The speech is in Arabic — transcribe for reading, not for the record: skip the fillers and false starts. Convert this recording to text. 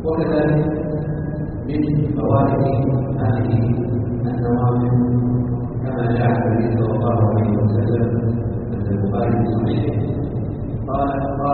وكذلك من فوائد هذه النوافل كما جاء النبي صلى الله عليه وسلم في البخاري في صحيحه قال